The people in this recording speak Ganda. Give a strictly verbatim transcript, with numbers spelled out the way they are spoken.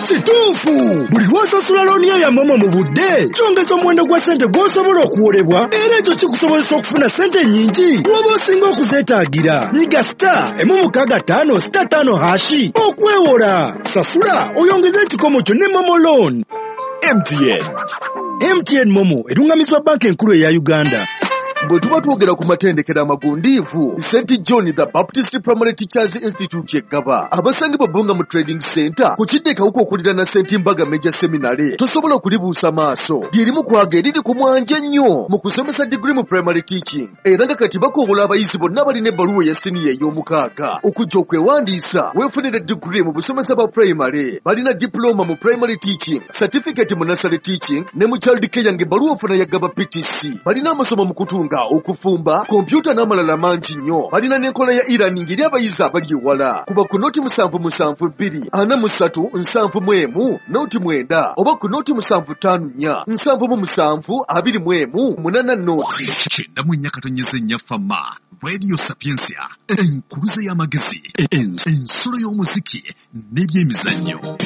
Kituufu! Buli lw'osasula looni ya Momo mu budde kyongeza omuwendo gwa ssente gw'osobola okuwolebwa era ekyo kikusobozesa okufuna ssente nnyingi lw'oba osinga okuzeetaagira. Nyiga star emu mukaaga ttaano star ttaano hashi okwewola. Sasula oyongeze ekikomo kyo ne Momo Loan. M T N. M T N Momo erungamizibwa banka enkulu eya Uganda. Bwe tuba twogera ku matendekero amagundiivu, Saint John the Baptist Primary Teachers Institute kyegaba abasangibwa Bbunga mu Trading Center ku kidde kawuka okulira na Saint Mbaga Major Seminary tosobola okulibuusa maaso lyerimu kwaga eriri ku mwanja nnyo mu kusomesa degree mu primary teaching era nga kati bakobola abayizi bonna abalina ebbaluwa ya siniya ey'omukaaga okujja okwewandiisa weefunire degree mu busomesa bwa primary. Balina diploma mu primary teaching, certificate mu nursery teaching ne mu child care ng'ebbaluwa ofuna yagaba P T C. Balina amasomo mu kutunga okufumba kompyuta n'amalala mangi nnyo. Balina n'enkola ya e-learning eri abayizi abali ewala kuba ku noti musanvu musanvu bbiri ana mu ssatu nsanvu mu emu noti mwenda oba ku noti musanvu ttaano nnya nsanvu mu musanvu abiri mu emu munana noti. Kyenda mu nnya katonyeze nnya fama Radio Sapiensia enkuluze y'amagezi ensolo y'omuziki n'ebyemizannyo.